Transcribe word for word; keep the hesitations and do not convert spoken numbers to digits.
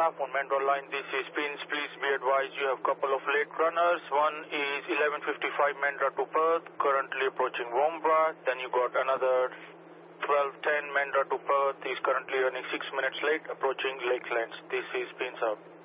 Half Moon Mandra line, this is Pins. Please be advised you have a couple of late runners. One is eleven fifty-five Mandra to Perth, currently approaching Wombra. Then you got another twelve ten Mandra to Perth, is currently running six minutes late, approaching Lakelands. This is Pins out.